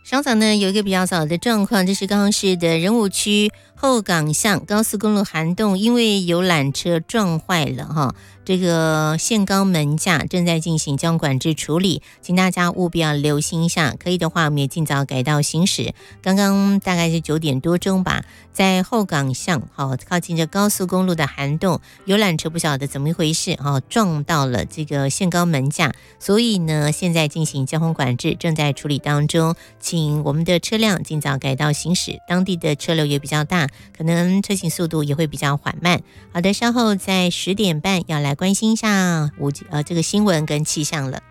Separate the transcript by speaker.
Speaker 1: 稍早呢有一个比较早的状况，这是高雄市的仁武区后港巷高速公路涵洞，因为有缆车撞坏了哈，这个限高门架正在进行交通管制处理，请大家务必要留心一下，可以的话我们也尽早改道行驶。刚刚大概是9点多钟吧，在后港巷靠近着高速公路的涵洞，有缆车不晓得怎么一回事撞到了这个限高门架，所以呢现在进行交通管制，正在处理当中，请我们的车辆尽早改道行驶。当地的车流也比较大，可能车行速度也会比较缓慢。好的，稍后在10点半要来关心一下这个新闻跟气象了。